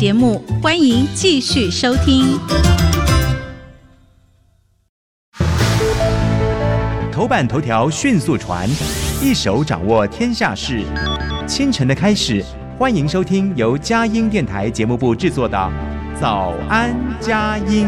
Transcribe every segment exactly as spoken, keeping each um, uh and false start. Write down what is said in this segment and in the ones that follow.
节目，欢迎继续收听。 头版头条迅速传，一手掌握天下事。清晨的开始，欢迎收听由佳音电台节目部制作的《早安佳音》。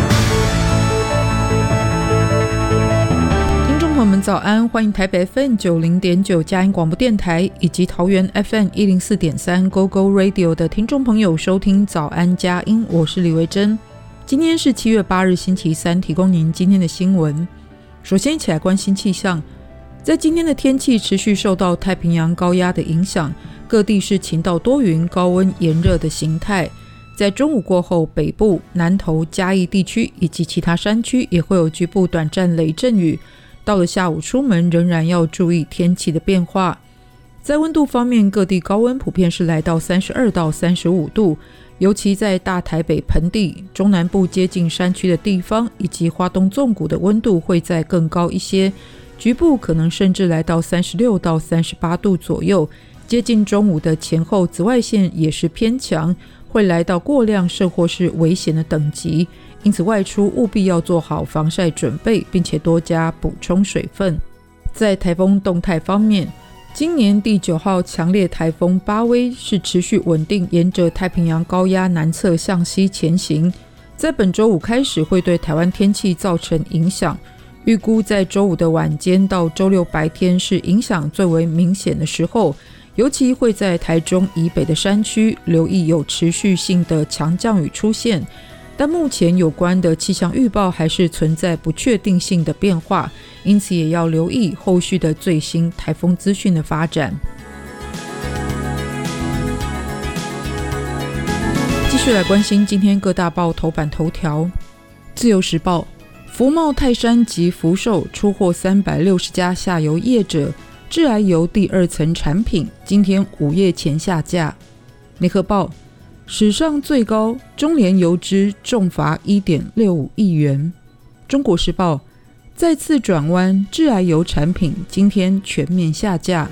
听众朋友们早安，欢迎台北 F M 九十点九 佳音广播电台以及桃园 F M 一零四点三 Go Go Radio 的听众朋友收听早安佳音，我是李维珍。今天是七月八日星期三，提供您今天的新闻。首先一起来关心气象，在今天的天气持续受到太平洋高压的影响，各地是晴到多云、高温炎热的形态。在中午过后，北部、南投、嘉义地区以及其他山区也会有局部短暂雷阵雨。到了下午出门仍然要注意天气的变化。在温度方面，各地高温普遍是来到三十二到三十五度，尤其在大台北盆地、中南部接近山区的地方以及花东纵谷的温度会再更高一些，局部可能甚至来到三十六到三十八度左右。接近中午的前后紫外线也是偏强，会来到过亮甚或是危险的等级，因此外出务必要做好防晒准备，并且多加补充水分。在台风动态方面，今年第九号强烈台风巴威是持续稳定沿着太平洋高压南侧向西前行，在本周五开始会对台湾天气造成影响，预估在周五的晚间到周六白天是影响最为明显的时候，尤其会在台中以北的山区留意有持续性的强降雨出现，但目前有关的气象预报还是存在不确定性的变化，因此也要留意后续的最新台风资讯的发展。继续来关心今天各大报头版头条。自由时报，福茂泰山及福寿出货三百六十家下游业者致癌油第二层产品，今天午夜前下架。联合报，史上最高中联油脂重罚 一点六五亿元。中国时报，再次转弯，致癌油产品今天全面下架。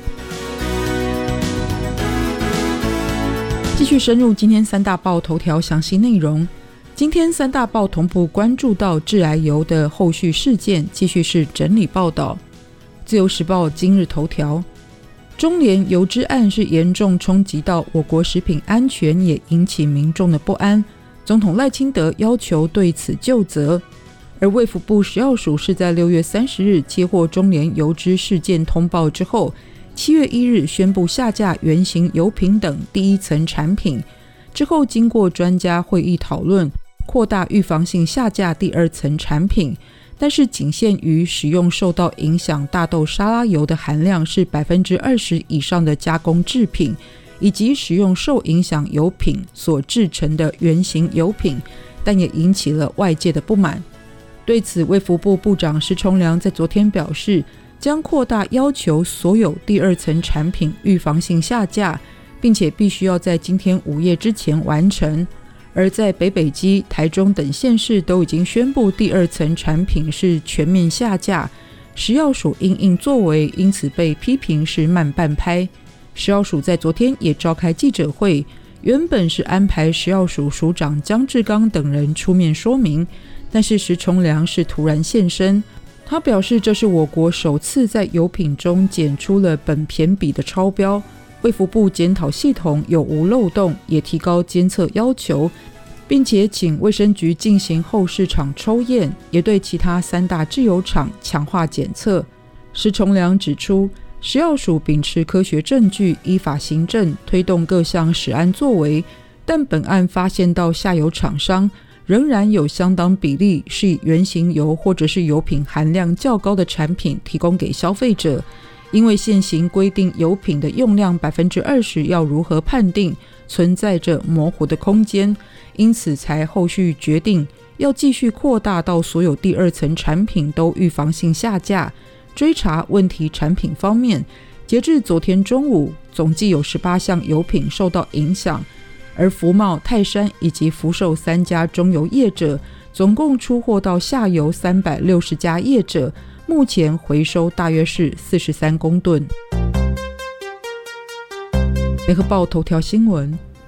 继续深入今天三大报头条详细内容。今天三大报同步关注到致癌油的后续事件，继续是整理报道。自由时报今日头条，中联油脂案是严重冲击到我国食品安全，也引起民众的不安，总统赖清德要求对此究责。而卫福部食药署是在六月三十日接获中联油脂事件通报之后，七月一日宣布下架原型油品等第一层产品，之后经过专家会议讨论，扩大预防性下架第二层产品，但是仅限于使用受到影响大豆沙拉油的含量是 百分之二十 以上的加工制品，以及使用受影响油品所制成的原型油品，但也引起了外界的不满。对此，卫福部部长施崇良在昨天表示，将扩大要求所有第二层产品预防性下架，并且必须要在今天午夜之前完成。而在北北基、台中等县市都已经宣布第二层产品是全面下架，食药署因应作为，因此被批评是慢半拍。食药署在昨天也召开记者会，原本是安排食药署署长江志刚等人出面说明，但是石崇良是突然现身，他表示这是我国首次在油品中检出了苯醛比的超标，卫福部检讨系统有无漏洞，也提高监测要求，并且请卫生局进行后市场抽验，也对其他三大制油厂强化检测。石崇良指出，食药署秉持科学证据，依法行政，推动各项食安作为，但本案发现到下游厂商仍然有相当比例是以原型油或者是油品含量较高的产品提供给消费者，因为现行规定油品的用量 百分之二十 要如何判定，存在着模糊的空间，因此才后续决定要继续扩大到所有第二层产品都预防性下架。追查问题产品方面，截至昨天中午，总计有十八项油品受到影响，而福茂、泰山以及福寿三家中油业者总共出货到下游三百六十家业者，目前回收大约是四十三公吨。联合报头条新闻，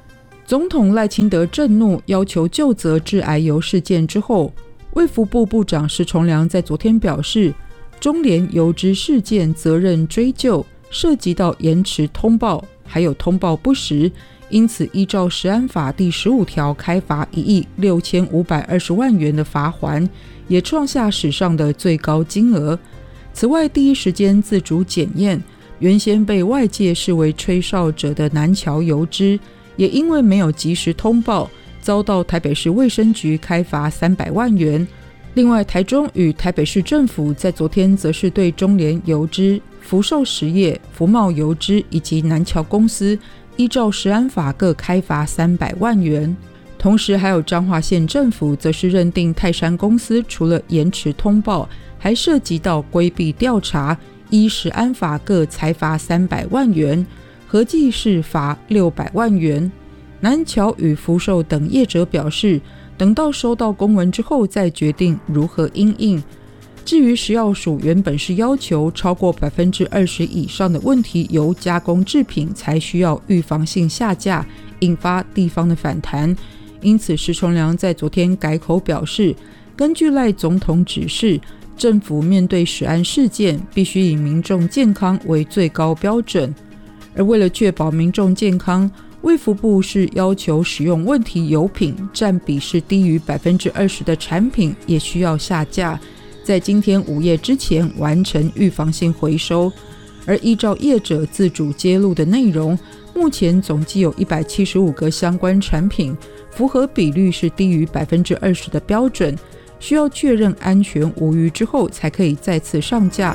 总统赖清德震怒，要求究责致癌油事件之后，卫福部部长施崇良在昨天表示，中联油脂事件责任追究涉及到延迟通报，还有通报不实，因此依照食安法第十五条开罚一亿六千五百二十万元的罚锾，也创下史上的最高金额。此外，第一时间自主检验原先被外界视为吹哨者的南桥油脂，也因为没有及时通报，遭到台北市卫生局开罚三百万元。另外，台中与台北市政府在昨天则是对中联油脂、福寿实业、福茂油脂以及南桥公司依照食安法各开罚三百万元。同时还有彰化县政府则是认定泰山公司除了延迟通报，还涉及到规避调查，依食安法各裁罚三百万元，合计是罚六百万元。南桥与福寿等业者表示，等到收到公文之后再决定如何因应。至于食药署原本是要求超过 百分之二十 以上的问题油加工制品才需要预防性下架，引发地方的反弹。因此施崇良在昨天改口表示，根据赖总统指示，政府面对食安事件必须以民众健康为最高标准，而为了确保民众健康，卫福部是要求使用问题油品占比是低于 百分之二十 的产品也需要下架，在今天午夜之前完成预防性回收。而依照业者自主揭露的内容，目前总计有一百七十五个相关产品符合比率是低于 百分之二十 的标准，需要确认安全无虞之后才可以再次上架。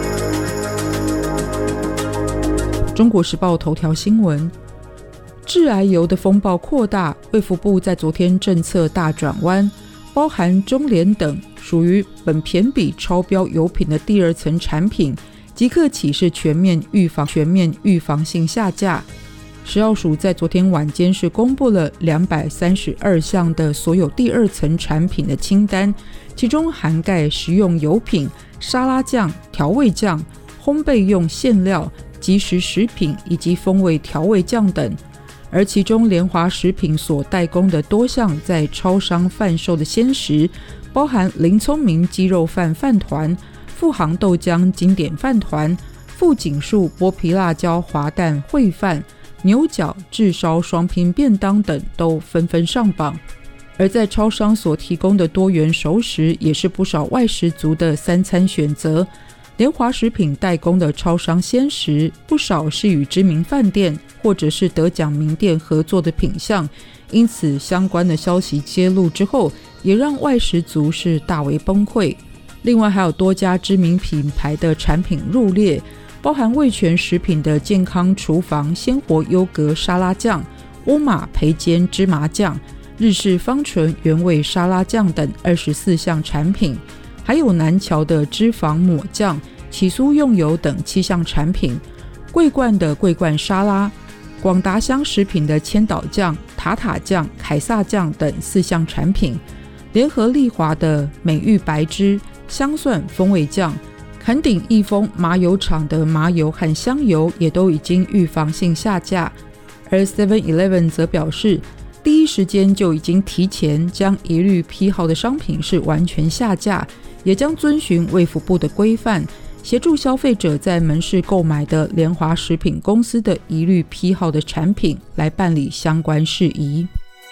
中国时报头条新闻，致癌油的风暴扩大，卫福部在昨天政策大转弯，包含中联等属于苯醛比超标油品的第二层产品，即刻起是全面预防全面预防性下架。食药署在昨天晚间是公布了两百三十二项的所有第二层产品的清单，其中涵盖食用油品、沙拉酱、调味酱、烘焙用馅料、即食食品以及风味调味酱等。而其中联华食品所代工的多项在超商贩售的鲜食，包含林聪明鸡肉饭饭团、富航豆浆经典饭团、富锦树剥皮辣椒滑蛋烩饭、牛角炙烧双拼便当等都纷纷上榜。而在超商所提供的多元熟食，也是不少外食族的三餐选择。联华食品代工的超商鲜食，不少是与知名饭店或者是得奖名店合作的品项，因此相关的消息揭露之后，也让外食族是大为崩溃。另外还有多家知名品牌的产品入列，包含味全食品的健康厨房鲜活优格沙拉酱、乌马培煎芝麻酱、日式芳醇原味沙拉酱等二十四项产品，还有南桥的脂肪抹酱、起酥用油等七项产品，桂冠的桂冠沙拉、广达香食品的千岛酱、塔塔酱、凯撒酱等四项产品，联合利华的美玉白汁、香蒜风味酱，坎鼎益丰麻油厂的麻油和香油也都已经预防性下架。而 seven eleven 则表示，第一时间就已经提前将一律批号的商品是完全下架，也将遵循卫福部的规范，协助消费者在门市购买的联华食品公司的一律批号的产品来办理相关事宜。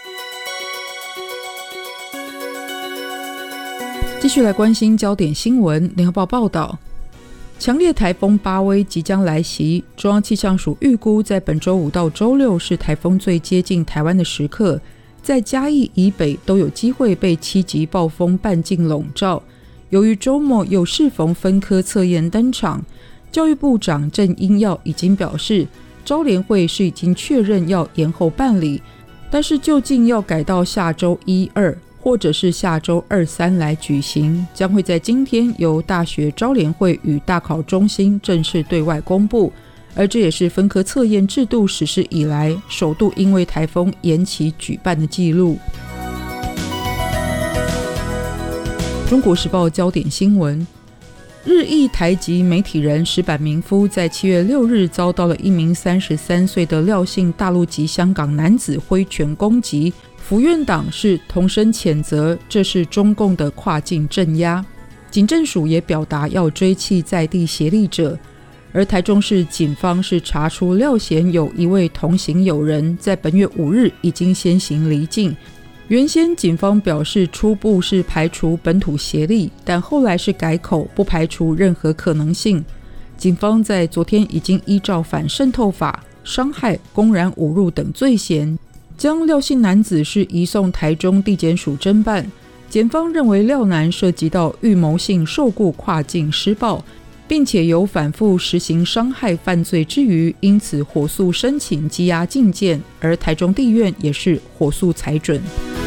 继续来关心焦点新闻。联合报报道，强烈台风巴威即将来袭，中央气象署预估在本周五到周六是台风最接近台湾的时刻，在嘉义以北都有机会被七级暴风半径笼罩。由于周末又适逢分科测验登场，教育部长郑英耀已经表示，招联会是已经确认要延后办理，但是究竟要改到下周一二或者是下周二三来举行，将会在今天由大学招联会与大考中心正式对外公布，而这也是分科测验制度实施以来首度因为台风延期举办的记录。中国时报焦点新闻， 日裔台籍媒体人石坂明夫在七月六日遭到了一名三十三岁的廖姓大陆籍香港男子挥拳攻击，府院党是同声谴责这是中共的跨境镇压，警政署也表达要追缉在地协力者。而台中市警方是查出廖嫌有一位同行友人在本月五日已经先行离境，原先警方表示初步是排除本土协力，但后来是改口不排除任何可能性。警方在昨天已经依照反渗透法、伤害、公然侮辱等罪嫌，将廖姓男子是移送台中地检署侦办。检方认为廖男涉及到预谋性受雇跨境施暴，并且有反复实行伤害犯罪之余，因此火速申请羁押禁见，而台中地院也是火速裁准。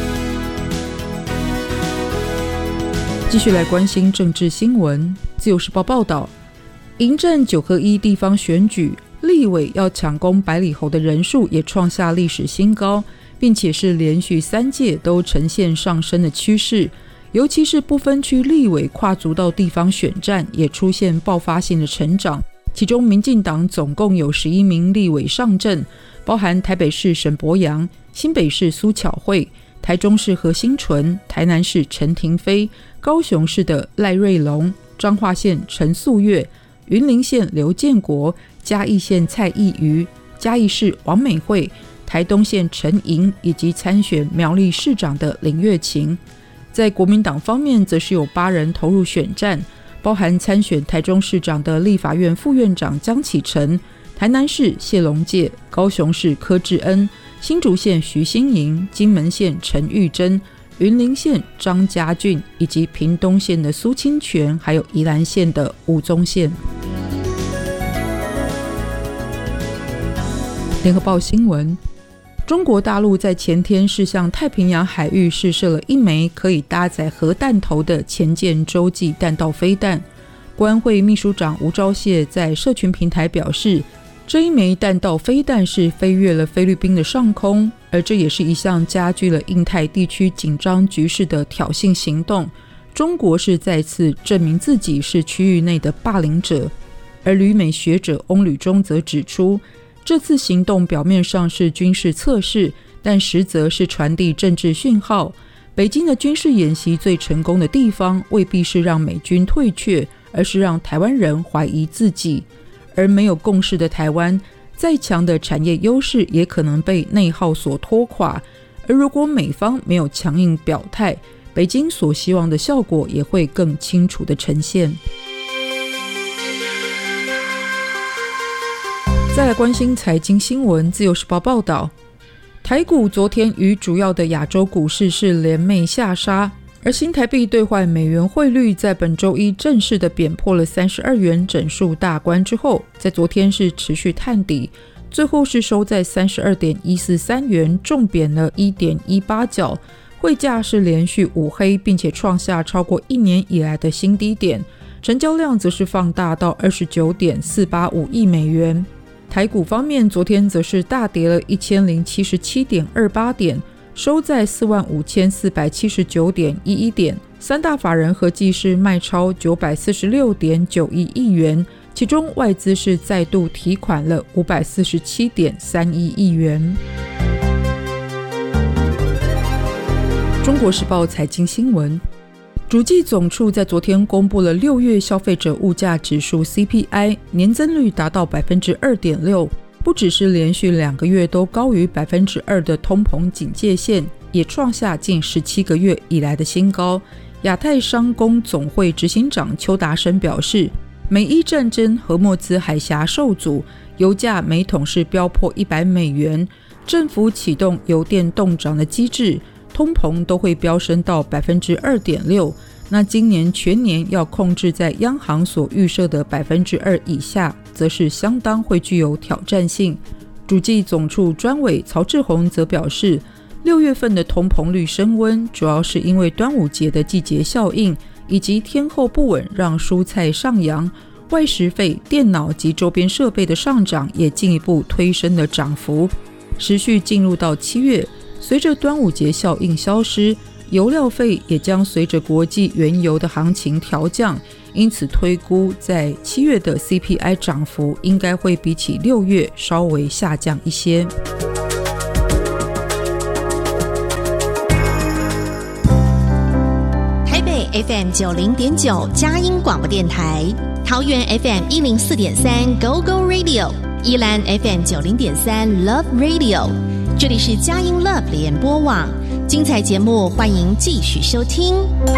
继续来关心政治新闻。自由时报报道，迎战九合一地方选举，立委要抢攻百里侯的人数也创下历史新高，并且是连续三届都呈现上升的趋势。尤其是不分区立委跨足到地方选战，也出现爆发性的成长。其中民进党总共有十一名立委上阵，包含台北市沈伯洋、新北市苏巧慧、台中市何欣纯、台南市陈亭妃、高雄市的赖瑞龙、彰化县陈素月、云林县刘建国、嘉义县蔡义瑜、嘉义市王美惠、台东县陈莹，以及参选苗栗市长的林月琴。在国民党方面，则是有八人投入选战，包含参选台中市长的立法院副院长江启臣、台南市谢龙介、高雄市柯志恩、新竹县徐新莹、金门县陈玉珍、云林县张家俊，以及屏东县的苏清泉，还有宜兰县的吴宗宪。联合报新闻，中国大陆在前天是向太平洋海域试射了一枚可以搭载核弹头的前舰洲际弹道飞弹。国安会秘书长吴钊燮在社群平台表示，这一枚弹道飞弹是飞越了菲律宾的上空，而这也是一项加剧了印太地区紧张局势的挑衅行动。中国是再次证明自己是区域内的霸凌者。而旅美学者翁履中则指出，这次行动表面上是军事测试，但实则是传递政治讯号。北京的军事演习最成功的地方，未必是让美军退却，而是让台湾人怀疑自己。而没有共识的台湾，再强的产业优势也可能被内耗所拖垮。而如果美方没有强硬表态，北京所希望的效果也会更清楚地呈现。再来关心财经新闻，自由时报报道，台股昨天与主要的亚洲股市是连袂下杀，而新台币兑换美元汇率在本周一正式的贬破了三十二元整数大关之后，在昨天是持续探底，最后是收在 三十二点一四三元，重贬了 一点一八角，汇价是连续五黑，并且创下超过一年以来的新低点，成交量则是放大到 二十九点四八五亿美元。台股方面，昨天则是大跌了 一千零七十七点二八点，收在 四万五千四百七十九点一一点，三大法人合计是卖超 九百四十六点九一亿元，其中外资是再度提款了 五百四十七点三一亿元。中国时报财经新闻，主计总处在昨天公布了六月消费者物价指数 C P I， 年增率达到 百分之二点六， 不只是连续两个月都高于 百分之二 的通膨警戒线，也创下近十七个月以来的新高。亚太商工总会执行长邱达生表示，美伊战争、荷莫兹海峡受阻，油价每桶是飙破一百美元，政府启动油电动涨的机制，通膨都会飙升到 百分之二点六， 那今年全年要控制在央行所预设的 百分之二 以下，则是相当会具有挑战性。主计总处专委曹志宏则表示，六月份的通膨率升温，主要是因为端午节的季节效应，以及天候不稳让蔬菜上扬，外食费、电脑及周边设备的上涨也进一步推升了涨幅。持续进入到七月，随着端午节效应消失，油料费也将随着国际原油的行情调降， 因此推估在七月的 C P I 涨幅应该会比起六月稍微下降一些。 台北 F M 九零点九佳音广播电台，桃园 F M 一零四点三 Go Go Radio， 宜兰 F M 九零点三 Love Radio， 这里是佳音 Love 联播网，精彩节目欢迎继续收听。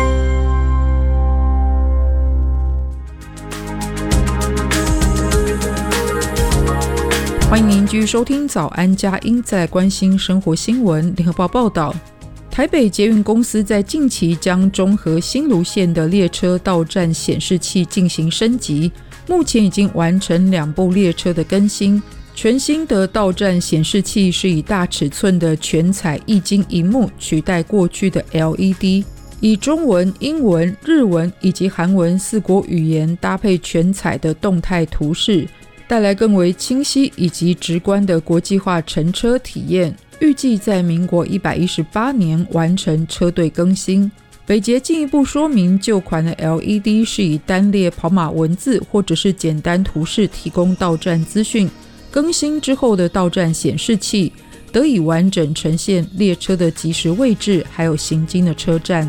欢迎您继续收听早安佳音，再来关心生活新闻。联合报报道，台北捷运公司在近期将中和新芦线的列车到站显示器进行升级，目前已经完成两部列车的更新。全新的到站显示器是以大尺寸的全彩液晶萤幕取代过去的 L E D， 以中文、英文、日文以及韩文四国语言搭配全彩的动态图示，带来更为清晰以及直观的国际化乘车体验，预计在民国一百一十八年完成车队更新。北捷进一步说明，旧款的 L E D 是以单列跑马文字或者是简单图示提供到站资讯，更新之后的到站显示器得以完整呈现列车的即时位置，还有行经的车站。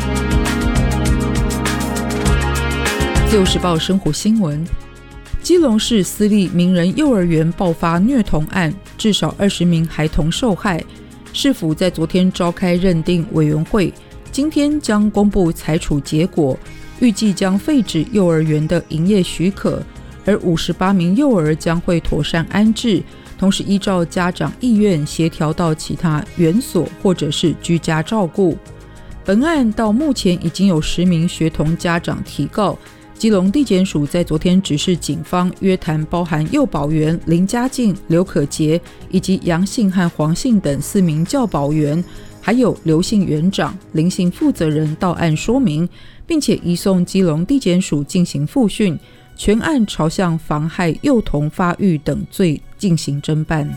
自由时报生活新闻，基隆市私立名人幼儿园爆发虐童案，至少二十名孩童受害。市府在昨天召开认定委员会，今天将公布裁处结果，预计将废止幼儿园的营业许可，而五十八名幼儿将会妥善安置，同时依照家长意愿协调到其他园所或者是居家照顾。本案到目前已经有十名学童家长提告，基隆地检署在昨天指示警方约谈包含幼保员林家静、刘可杰以及杨姓和黄姓等四名教保员，还有刘姓园长、林姓负责人到案说明，并且移送基隆地检署进行复讯，全案朝向妨害幼童发育等罪进行侦办。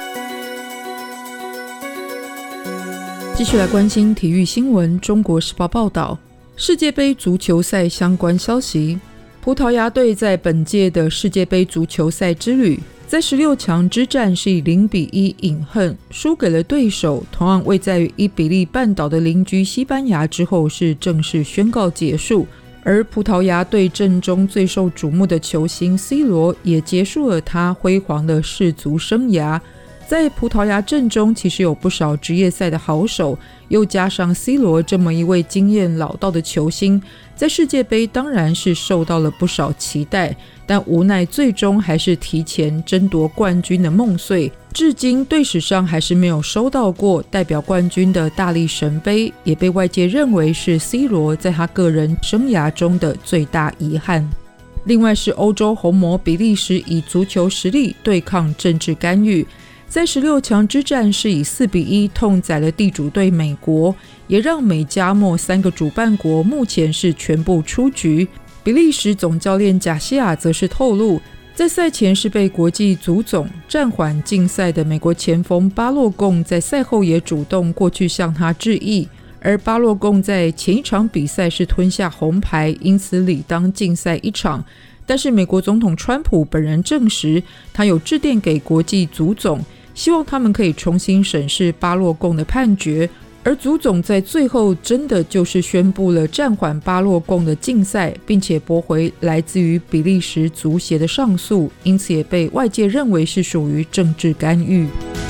继续来关心体育新闻，中国时报报道，世界杯足球赛相关消息，葡萄牙队在本届的世界杯足球赛之旅，在十六强之战是以零比一饮恨，输给了对手同样位在于伊比利半岛的邻居西班牙之后是正式宣告结束。而葡萄牙队阵中最受瞩目的球星 C 罗也结束了他辉煌的世足生涯。在葡萄牙阵中其实有不少职业赛的好手，又加上 C 罗这么一位经验老道的球星，在世界杯当然是受到了不少期待，但无奈最终还是提前争夺冠军的梦碎，至今队史上还是没有收到过代表冠军的大力神杯，也被外界认为是 C 罗在他个人生涯中的最大遗憾。另外是欧洲红魔比利时以足球实力对抗政治干预，在十六强之战是以四比一痛宰了地主队美国，也让美加墨三个主办国目前是全部出局。比利时总教练贾西亚则是透露，在赛前是被国际足总暂缓禁赛的美国前锋巴洛贡在赛后也主动过去向他致意，而巴洛贡在前一场比赛是吞下红牌，因此理当禁赛一场。但是美国总统川普本人证实，他有致电给国际足总，希望他们可以重新审视巴洛贡的判决，而足总在最后真的就是宣布了暂缓巴洛贡的禁赛，并且驳回来自于比利时足协的上诉，因此也被外界认为是属于政治干预。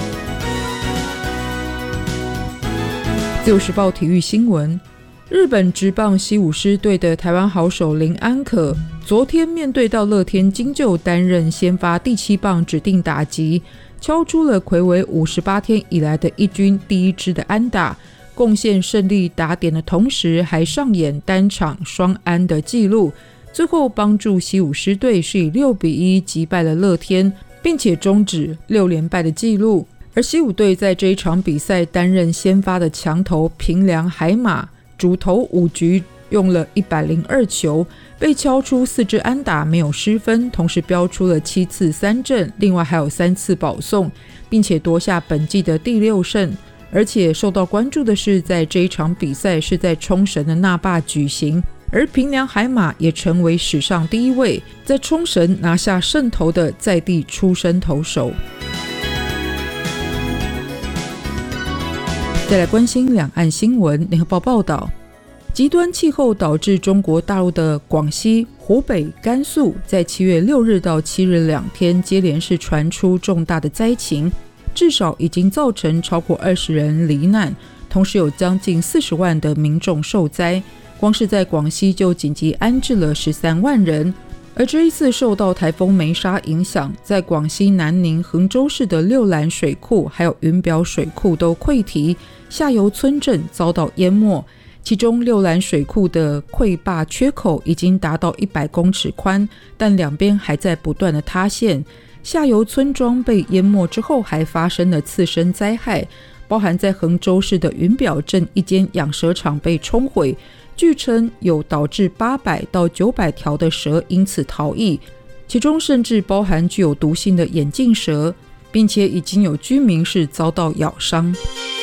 自由时报体育新闻，日本职棒西武狮队的台湾好手林安可昨天面对到乐天金鷲担任先发第七棒指定打击，敲出了睽违五十八天以来的一军第一支的安打，贡献胜利打点的同时还上演单场双安的纪录，最后帮助西武狮队是以六比一击败了乐天，并且终止六连败的纪录。而西武队在这一场比赛担任先发的强投平良海马，主投五局用了一百零二球，被敲出四支安打，没有失分，同时标出了七次三振，另外还有三次保送，并且夺下本季的第六胜。而且受到关注的是，在这一场比赛是在冲绳的那霸举行， 而平良海马也成为史上第一位在冲绳拿下胜投的在地出身投手。再来关心两岸新闻，联合报报道，极端气候导致中国大陆的广西、湖北、甘肃在七月六日到七日两天接连是传出重大的灾情，至少已经造成超过二十人罹难，同时有将近四十万的民众受灾。光是在广西就紧急安置了十三万人。而这一次受到台风梅沙影响，在广西南宁、衡州市的六兰水库还有云表水库都溃堤，下游村镇遭到淹没。其中六兰水库的溃坝缺口已经达到一百公尺宽，但两边还在不断的塌陷。下游村庄被淹没之后，还发生了次生灾害，包含在衡州市的云表镇一间养蛇场被冲毁，据称有导致八百到九百条的蛇因此逃逸，其中甚至包含具有毒性的眼镜蛇，并且已经有居民是遭到咬伤。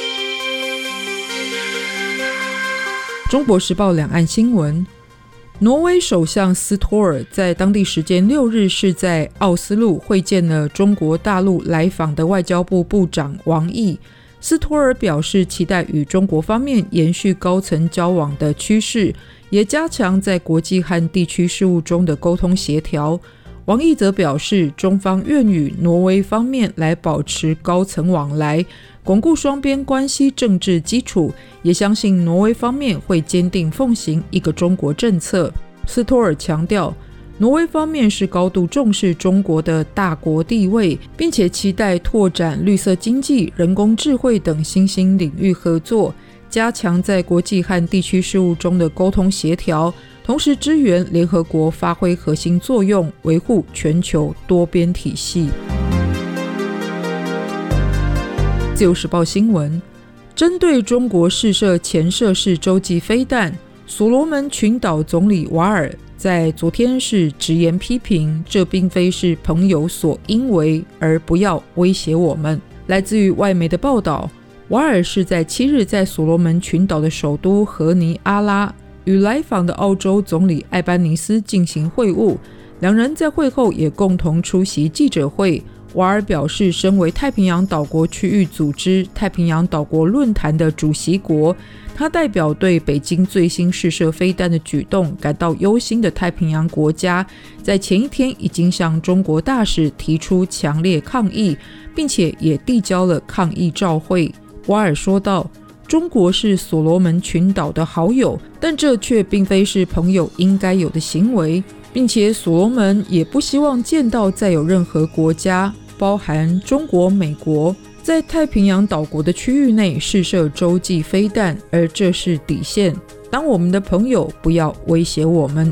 中国时报两岸新闻，挪威首相斯托尔在当地时间六日是在奥斯陆会见了中国大陆来访的外交部部长王毅。斯托尔表示期待与中国方面延续高层交往的趋势，也加强在国际和地区事务中的沟通协调。王毅则表示，中方愿与挪威方面来保持高层往来，巩固双边关系政治基础，也相信挪威方面会坚定奉行一个中国政策。斯托尔强调，挪威方面是高度重视中国的大国地位，并且期待拓展绿色经济、人工智慧等新兴领域合作，加强在国际和地区事务中的沟通协调，同时支援联合国发挥核心作用，维护全球多边体系。自由时报新闻，针对中国试射潜射式洲际飞弹，所罗门群岛总理瓦尔在昨天是直言批评，这并非是朋友所应为，而不要威胁我们。来自于外媒的报道，瓦尔是在七日在所罗门群岛的首都荷尼阿拉与来访的澳洲总理艾班尼斯进行会晤，两人在会后也共同出席记者会。瓦尔表示，身为太平洋岛国区域组织太平洋岛国论坛的主席国，他代表对北京最新试射飞弹的举动感到忧心的太平洋国家，在前一天已经向中国大使提出强烈抗议，并且也递交了抗议照会。瓦尔说道，中国是所罗门群岛的好友，但这却并非是朋友应该有的行为，并且所罗门也不希望见到再有任何国家，包含中国、美国，在太平洋岛国的区域内试射洲际飞弹，而这是底线。当我们的朋友不要威胁我们。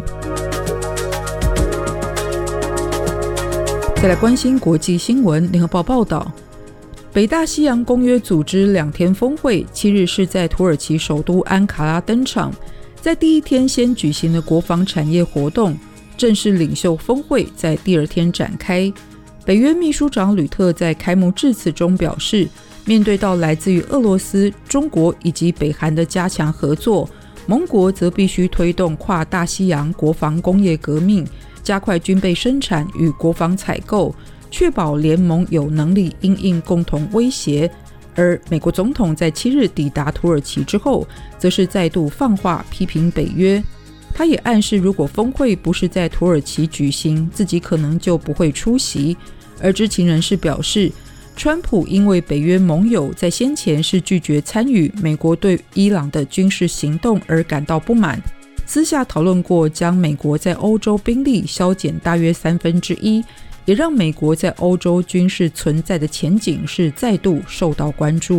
再来关心国际新闻，联合报报道，北大西洋公约组织两天峰会七日是在土耳其首都安卡拉登场，在第一天先举行了国防产业活动，正式领袖峰会在第二天展开。北约秘书长吕特在开幕致辞中表示，面对到来自于俄罗斯、中国以及北韩的加强合作，盟国则必须推动跨大西洋国防工业革命，加快军备生产与国防采购，确保联盟有能力因应共同威胁。而美国总统在七日抵达土耳其之后，则是再度放话批评北约。他也暗示，如果峰会不是在土耳其举行，自己可能就不会出席。而知情人士表示，川普因为北约盟友在先前是拒绝参与美国对伊朗的军事行动而感到不满，私下讨论过将美国在欧洲兵力削减大约三分之一，也让美国在欧洲军事存在的前景是再度受到关注。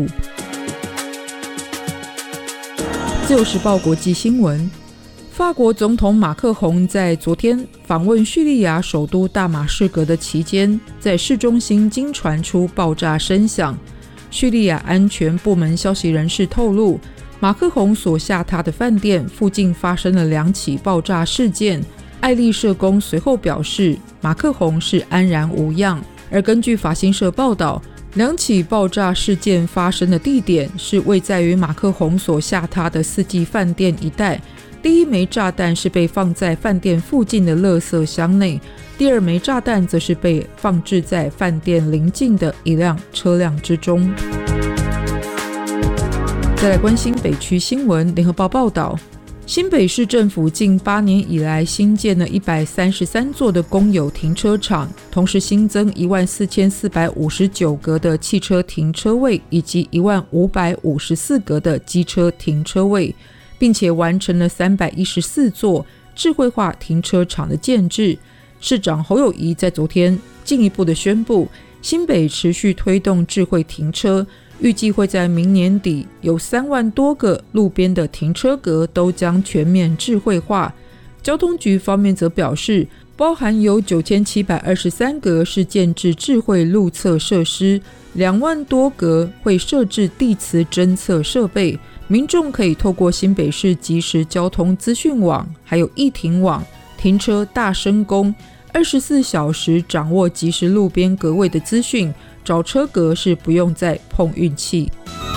自由时报国际新闻，法国总统马克宏在昨天访问叙利亚首都大马士革的期间，在市中心经传出爆炸声响。叙利亚安全部门消息人士透露，马克宏所下榻的饭店附近发生了两起爆炸事件。艾丽社工随后表示，马克宏是安然无恙。而根据法新社报道，两起爆炸事件发生的地点是位在于马克宏所下榻的四季饭店一带， 第一枚炸弹是被放在饭店附近的垃圾箱内，第二枚炸弹则是被放置在饭店邻近的一辆车辆之中。再来关心北区新闻，联合报报道，新北市政府近八年以来新建了一百三十三座的公有停车场，同时新增一万四千四百五十九个的汽车停车位以及一万五百五十四个的机车停车位，并且完成了三百一十四座智慧化停车场的建制。市长侯友宜在昨天进一步的宣布，新北持续推动智慧停车，预计会在明年底有三万多个路边的停车格都将全面智慧化。交通局方面则表示，包含有九千七百二十三格是建置智慧路测设施，两万多格会设置地磁侦测设备，民众可以透过新北市即时交通资讯网还有易停网停车大声公二十四小时掌握即时路边格位的资讯，找车格是不用再碰运气。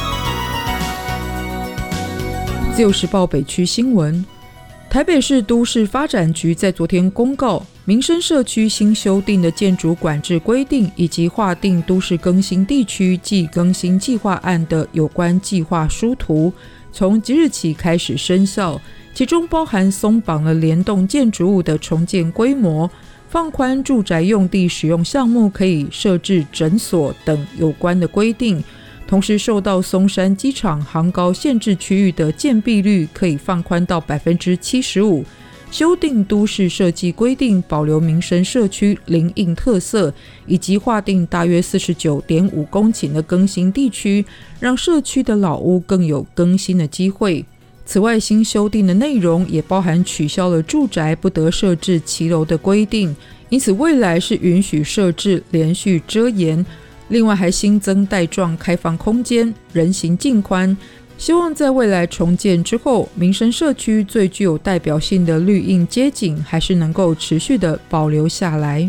自由时报北区新闻，台北市都市发展局在昨天公告，民生社区新修订的建筑管制规定以及划定都市更新地区暨更新计划案的有关计划书图，从即日起开始生效，其中包含松绑了联动建筑物的重建规模，放宽住宅用地使用项目可以设置诊所等有关的规定，同时受到松山机场航高限制区域的建蔽率可以放宽到 百分之七十五， 修订都市设计规定，保留民生社区林荫特色，以及划定大约 四十九点五公顷的更新地区，让社区的老屋更有更新的机会。此外，新修订的内容也包含取消了住宅不得设置骑楼的规定，因此未来是允许设置连续遮檐，另外还新增带状开放空间、人行径宽，希望在未来重建之后，民生社区最具有代表性的绿荫街景还是能够持续的保留下来。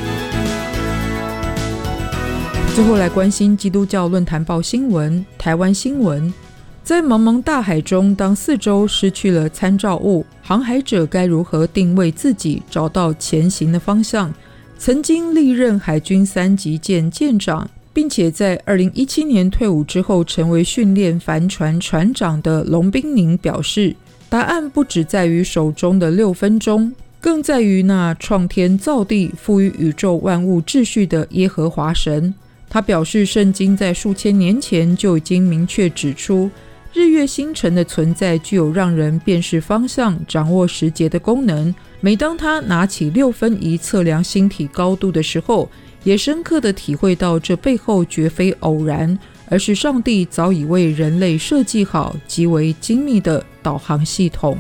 最后来关心基督教论坛报新闻，台湾新闻，在茫茫大海中，当四周失去了参照物，航海者该如何定位自己，找到前行的方向？曾经历任海军三级舰舰长，并且在二零一七年退伍之后成为训练帆船船长的龙彬宁表示，答案不只在于手中的六分钟，更在于那创天造地、赋予宇宙万物秩序的耶和华神。他表示，圣经在数千年前就已经明确指出，日月星辰的存在具有让人辨识方向、掌握时节的功能。每当他拿起六分仪测量星体高度的时候，也深刻地体会到这背后绝非偶然，而是上帝早已为人类设计好极为精密的导航系统。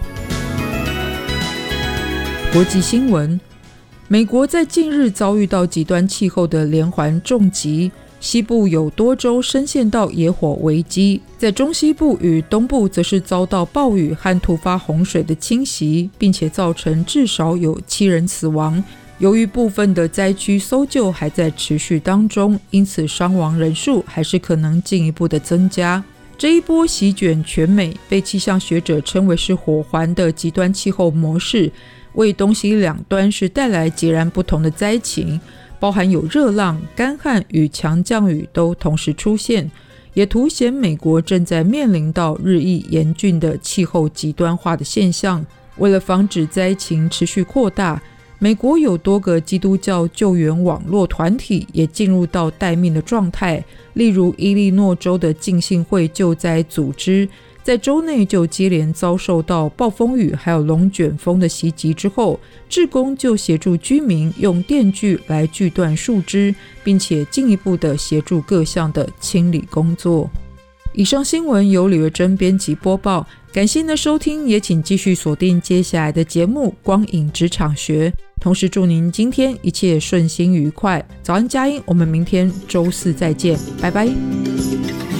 国际新闻，美国在近日遭遇到极端气候的连环重击，西部有多州深陷到野火危机，在中西部与东部则是遭到暴雨和突发洪水的侵袭，并且造成至少有七人死亡。由于部分的灾区搜救还在持续当中，因此伤亡人数还是可能进一步的增加。这一波席卷全美，被气象学者称为是火环的极端气候模式，为东西两端是带来截然不同的灾情，包含有热浪、干旱与强降雨都同时出现，也凸显美国正在面临到日益严峻的气候极端化的现象。为了防止灾情持续扩大，美国有多个基督教救援网络团体也进入到待命的状态，例如伊利诺州的浸信会救灾组织，在州内就接连遭受到暴风雨还有龙卷风的袭击之后，志工就协助居民用电锯来锯断树枝，并且进一步的协助各项的清理工作。以上新闻由李维珍编辑播报，感谢您的收听，也请继续锁定接下来的节目《光影职场学》，同时祝您今天一切顺心愉快。早安佳音，我们明天周四再见，拜拜。